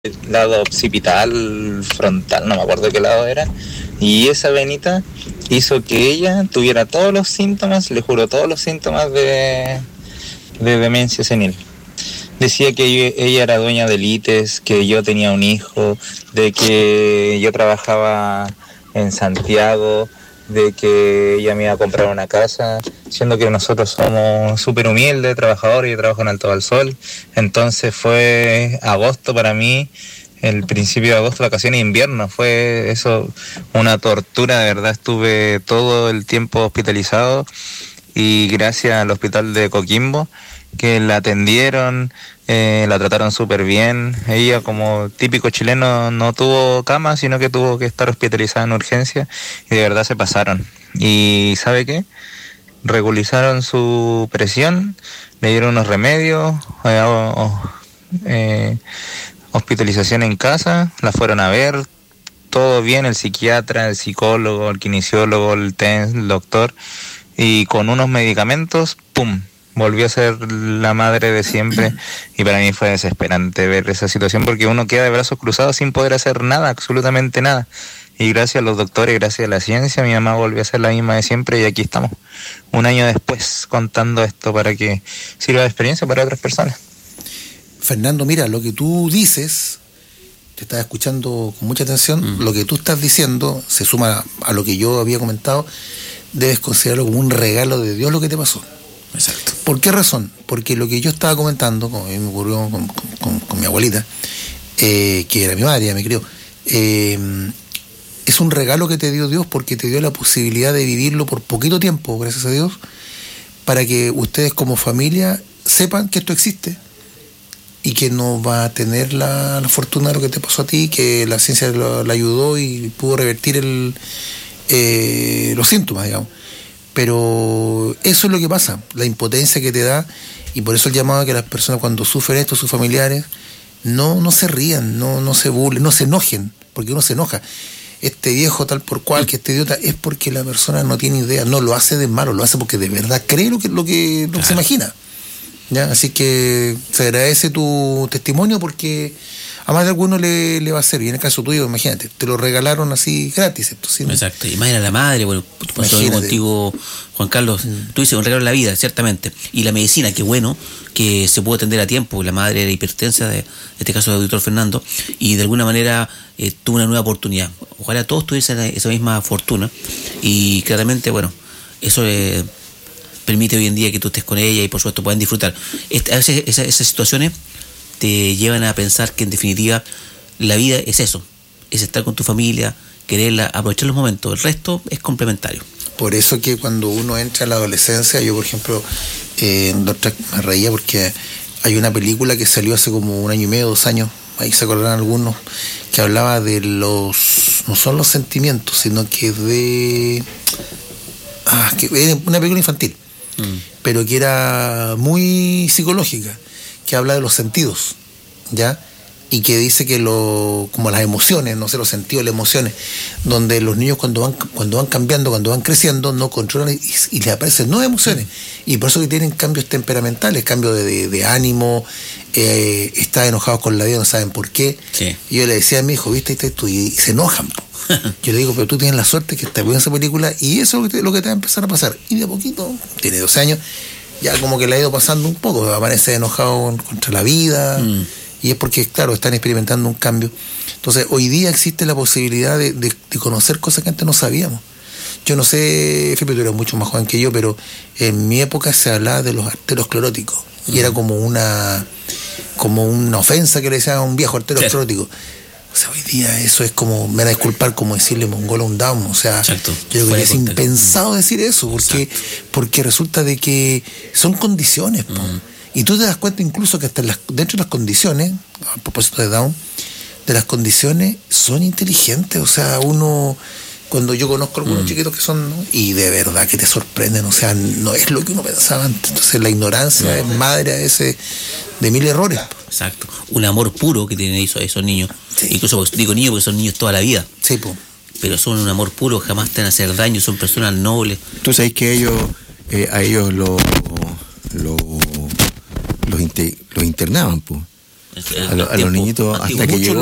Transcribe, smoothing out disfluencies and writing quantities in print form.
lado occipital, frontal, no me acuerdo qué lado era, y esa venita hizo que ella tuviera todos los síntomas, le juro, todos los síntomas de demencia senil. Decía que ella era dueña de lites, que yo tenía un hijo, de que yo trabajaba en Santiago, de que ella me iba a comprar una casa, siendo que nosotros somos súper humildes, trabajadores, yo trabajo en Alto del Sol. Entonces fue agosto para mí, el principio de agosto, vacaciones de invierno, fue eso una tortura, de verdad. Estuve todo el tiempo hospitalizado y gracias al hospital de Coquimbo, que la atendieron, la trataron súper bien. Ella, como típico chileno, no tuvo cama, sino que tuvo que estar hospitalizada en urgencia, y de verdad se pasaron. ¿Y sabe qué? Regularizaron su presión, le dieron unos remedios, hospitalización en casa, la fueron a ver, todo bien, el psiquiatra, el psicólogo, el kinesiólogo, el TENS, el doctor, y con unos medicamentos, ¡pum!, volvió a ser la madre de siempre. Y para mí fue desesperante ver esa situación, porque uno queda de brazos cruzados sin poder hacer nada, absolutamente nada. Y gracias a los doctores, gracias a la ciencia, mi mamá volvió a ser la misma de siempre, y aquí estamos, un año después, contando esto para que sirva de experiencia para otras personas. Fernando, mira, lo que tú dices, te estaba escuchando con mucha atención, lo que tú estás diciendo se suma a lo que yo había comentado, debes considerarlo como un regalo de Dios lo que te pasó. Exacto. ¿Por qué razón? Porque lo que yo estaba comentando, como a mí me ocurrió con mi abuelita, que era mi madre, ya me crió, es un regalo que te dio Dios, porque te dio la posibilidad de vivirlo por poquito tiempo, gracias a Dios, para que ustedes como familia sepan que esto existe y que no va a tener la fortuna de lo que te pasó a ti, que la ciencia la ayudó y pudo revertir los síntomas, digamos. Pero eso es lo que pasa, la impotencia que te da, y por eso el llamado a que las personas cuando sufren esto, sus familiares, no se rían, no se burlen, no se enojen, porque uno se enoja. Este viejo tal por cual, que este idiota, es porque la persona no tiene idea, no lo hace de malo, lo hace porque de verdad cree lo que se imagina. ¿Ya? Así que se agradece tu testimonio, porque a más de alguno le va a hacer, y en el caso tuyo, imagínate, te lo regalaron así gratis. Entonces, ¿no? Exacto, y más era la madre, bueno, pasó algo contigo, Juan Carlos, tú dices un regalo de la vida, ciertamente, y la medicina, qué bueno que se pudo atender a tiempo, la madre era hipertensa, en este caso del doctor Fernando, y de alguna manera tuvo una nueva oportunidad. Ojalá todos tuviesen esa misma fortuna, y claramente, bueno, eso permite hoy en día que tú estés con ella y por supuesto puedan disfrutar. A veces esas situaciones te llevan a pensar que en definitiva la vida es eso, es estar con tu familia, quererla, aprovechar los momentos, el resto es complementario. Por eso que cuando uno entra a la adolescencia, yo por ejemplo, me reía porque hay una película que salió hace como 1 año y medio, 2 años, ahí se acordarán algunos, que hablaba de no son los sentimientos, sino que que era una película infantil, pero que era muy psicológica, que habla de los sentidos, ¿ya? Y que dice que como las emociones, no sé, los sentidos, las emociones, donde los niños cuando van cambiando, cuando van creciendo, no controlan y les aparecen nuevas emociones. Y por eso que tienen cambios temperamentales, cambios de ánimo, están enojados con la vida, no saben por qué. Sí. Y yo le decía a mi hijo, ¿viste? Y se enojan, po. Yo le digo, pero tú tienes la suerte que estás viendo esa película y eso es lo que te va a empezar a pasar. Y de a poquito, tiene 12 años, ya como que le ha ido pasando un poco, aparece enojado contra la vida, y es porque, claro, están experimentando un cambio. Entonces, hoy día existe la posibilidad de conocer cosas que antes no sabíamos. Yo no sé, Felipe, tú eres mucho más joven que yo, pero en mi época se hablaba de los arterioscleróticos, y era como una ofensa que le decían a un viejo arteriosclerótico. O sea, hoy día eso es como, me da a disculpar, como decirle mongolo a un down. O sea, exacto, yo creo que es impensado decir eso, porque resulta de que son condiciones, y tú te das cuenta incluso que hasta dentro de las condiciones, a propósito de down, de las condiciones son inteligentes. O sea, cuando yo conozco a algunos chiquitos que son, ¿no? Y de verdad que te sorprenden, o sea, no es lo que uno pensaba antes. Entonces la ignorancia es madre de 1000 errores. Exacto, un amor puro que tienen esos niños. Sí. Incluso digo niños porque son niños toda la vida. Sí, po. Pero son un amor puro, jamás te van a hacer daño, son personas nobles. Tú sabes que a ellos los internaban, pues. a los niñitos hasta que llegó